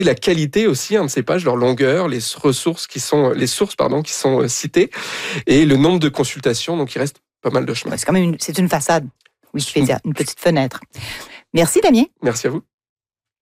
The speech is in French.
la qualité aussi de ces pages, leur longueur, les sources qui sont citées, et le nombre de consultations. Donc il reste pas mal de chemin. C'est quand même c'est une façade, Wikipédia, une petite fenêtre. Merci Damien. Merci à vous.